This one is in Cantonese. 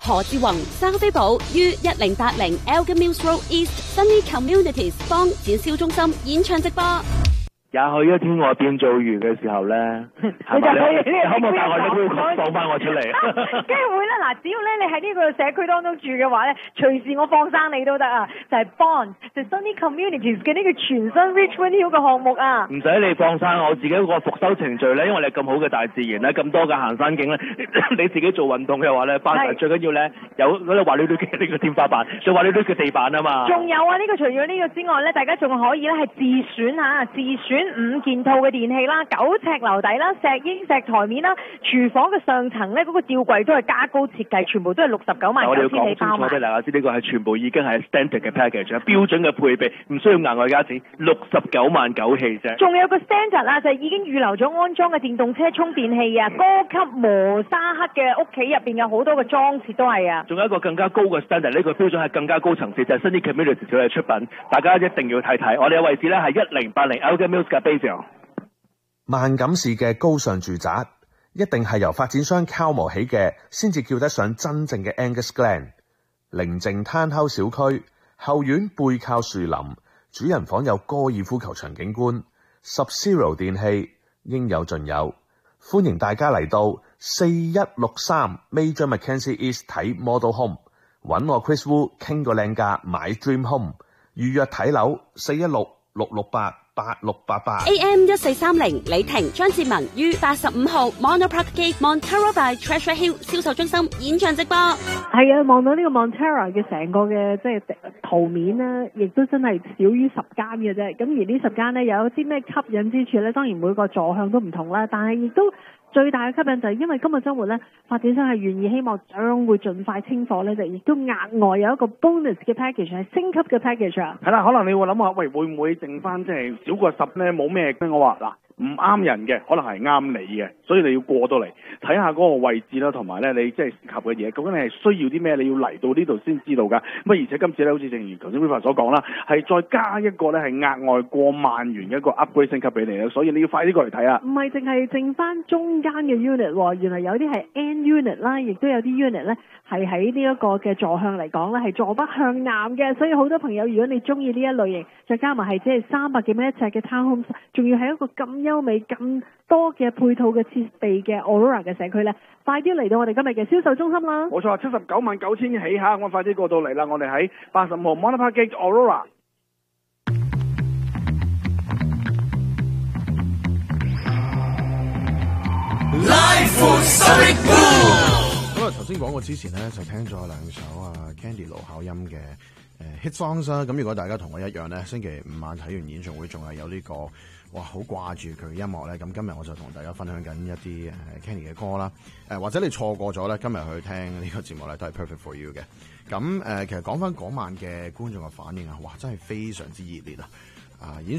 何志宏、沙菲堡於1080 Elgin Mills Road East Sunny Communities 幫展銷中心演唱直播。 也許一天我變做魚嘅時候咧，係咪咧？你可唔可以帶我呢杯放翻我出嚟？ 梗係會啦！嗱，只要咧你喺呢個社區當中住嘅話咧，隨時我放生你都得啊！就係 Bond 就 Sunny Communities 嘅呢個全新 Richmond Hill 嘅項目啊！ 唔使你放生，我自己個復修程序咧，因為你咁好嘅大自然咧，咁多嘅行山徑咧，你自己做運動嘅話咧，翻嚟最緊要咧有嗰啲滑溜溜嘅呢個天花板，最滑溜溜嘅地板啊嘛！ 仲有啊！呢個除咗呢個之外咧，大家仲可以咧係自選嚇，自選5件套嘅電器啦，9尺樓底啦，石英石台面啦，廚房嘅上層咧嗰個吊櫃都係加高設計，全部都係69萬9千幾包埋。 我哋要講清楚俾大家知，呢個係全部已經係 standard 嘅 package， 標準嘅配備，唔需要額外加錢，69萬9氣啫。 仲有個 standard 啊，就係已經預留咗安裝嘅電動車充電器啊，高級磨砂黑嘅屋企入邊有好多嘅裝設都係啊。 仲有一個更加高嘅 standard， 呢個標準係更加高層次，就係 Sunny Communities 嘅出品，大家一定要睇睇。我哋嘅位置咧係1080 Elgin Mills 嘅 Basil。 萬錦市嘅高尚住宅，一定係由發展商敲磨起嘅，先至叫得上真正嘅 Angus Glen。寧靜攤口小區，後院背靠樹林，主人房有高爾夫球場景觀，Sub-Zero 電器應有盡有。歡迎大家嚟到4163 Major Mackenzie East 睇 Model Home， 揾我 Chris Wu 傾個靚價買 Dream Home， 預約睇樓416-668-8688。 AM 1430李婷張志文於85號 Monopark Gate Montara by Treasure Hill 銷售中心演唱直播。 係啊，望到呢個 Montara 嘅成個嘅即係圖面咧，亦都真係少於10間嘅啫。咁而呢10間咧有啲咩吸引之處咧？當然每個座向都唔同啦，但係亦都最大嘅吸引就係因為今個週末咧，發展商係願意希望將會盡快清貨咧，就亦都額外有一個 bonus 嘅 package 係升級嘅 package 啊。 係啦，可能你會諗下，喂，會唔會剩翻即係少過10咧？冇咩咧？我話嗱，唔啱人嘅，可能係啱你嘅，所以你要過到嚟睇下嗰個位置啦，同埋咧你即係適合嘅嘢，究竟你係需要啲咩？你要嚟到呢度先知道㗎。咁而且今次咧，好似正如頭先 Wilfred 所講啦，係再加一個咧係額外過萬元嘅一個 upgrade 升級俾你啦，所以你要快啲過嚟睇啊！ 唔係淨係剩翻中間嘅 unit 喎，原來有啲係 N unit 啦，亦都有啲 unit 咧係喺呢一個嘅座向嚟講咧係坐北向南嘅，所以好多朋友如果你中意呢一類型，再加埋係即係300幾蚊一尺嘅 townhomes， 仲要係一個咁優美、咁多嘅配套嘅設備嘅 Aurora 嘅社區咧，快啲嚟到我哋今日嘅銷售中心啦！ 冇錯，79萬9千起嚇，我快啲過到嚟啦！我哋喺85號 Monopark Gate Aurora。 咁啊，頭先講過之前咧，就聽咗2首Candy 盧巧音嘅hit songs 啦。咁如果大家同我一樣咧，星期5晚睇完演唱會，仲係有呢個哇好掛住佢音樂咧。咁今日我就同大家分享緊一啲Candy 嘅歌啦。或者你錯過咗咧，今日去聽呢個節目咧，都係 perfect for you 嘅。咁其實講翻嗰晚嘅觀眾嘅反應啊，哇，真係非常之熱烈啊！演